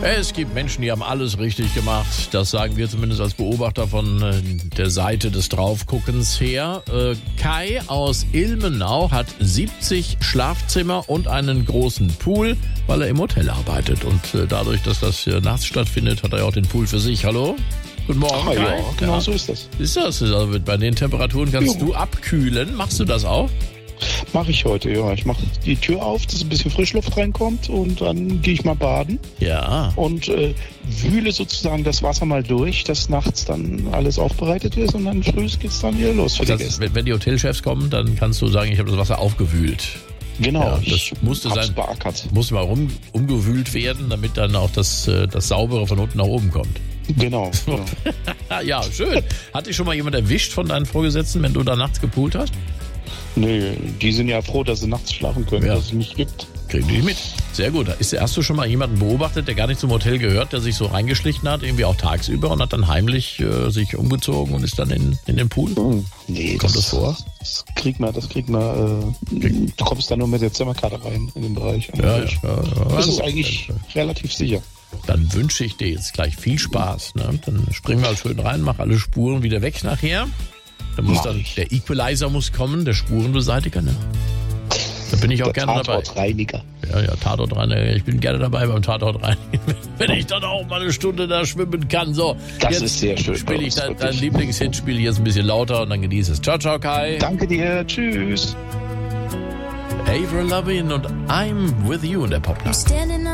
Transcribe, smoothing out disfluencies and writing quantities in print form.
Es gibt Menschen, die haben alles richtig gemacht. Das sagen wir zumindest als Beobachter von der Seite des Draufguckens her. Kai aus Ilmenau hat 70 Schlafzimmer und einen großen Pool, weil er im Hotel arbeitet. Und dadurch, dass das hier nachts stattfindet, hat er ja auch den Pool für sich. Hallo? Guten Morgen, Kai. Ja, genau so ist das. Ist das? Also bei den Temperaturen kannst du abkühlen. Machst du das auch? Mache ich heute, ja. Ich mache die Tür auf, dass ein bisschen Frischluft reinkommt und dann gehe ich mal baden. Ja. Und wühle sozusagen das Wasser mal durch, dass nachts dann alles aufbereitet ist und dann früh geht's dann wieder los für die Gäste. Wenn die Hotelchefs kommen, dann kannst du sagen, ich habe das Wasser aufgewühlt. Genau, Ja, ich das musste hab's sein, beackert. muss mal umgewühlt werden, damit dann auch das Saubere von unten nach oben kommt. Genau. genau. Ja, schön. Hat dich schon mal jemand erwischt von deinen Vorgesetzten, wenn du da nachts gepoolt hast? Nee, die sind ja froh, dass sie nachts schlafen können, Ja. dass es nicht gibt. Kriegen die mit. Sehr gut. Hast du schon mal jemanden beobachtet, der gar nicht zum Hotel gehört, der sich so reingeschlichen hat, irgendwie auch tagsüber und hat dann heimlich sich umgezogen und ist dann in den Pool? Nee, Kommt das vor? Das kriegt man. Du kommst dann nur mit der Zimmerkarte rein in den Bereich. Ja. Das ist Gut. eigentlich relativ sicher. Dann wünsche ich dir jetzt gleich viel Spaß. Ne? Dann springen wir halt schön rein, mach alle Spuren wieder weg nachher. Dann muss Mach ich. der Equalizer muss kommen, der Spurenbeseitiger. Ne? Da bin ich auch gerne dabei. Tatortreiniger. Ja, Tatortreiniger. Ich bin gerne dabei beim Tatortreinigen. Wenn ich dann auch mal eine Stunde da schwimmen kann. So, Das jetzt ist sehr schön. spiele ich dein wirklich. Lieblingshit, spiele ich jetzt ein bisschen lauter und dann genieße es. Ciao, ciao, Kai. Danke dir. Tschüss. Avril Lavigne und I'm With You in der Popnacht. Standing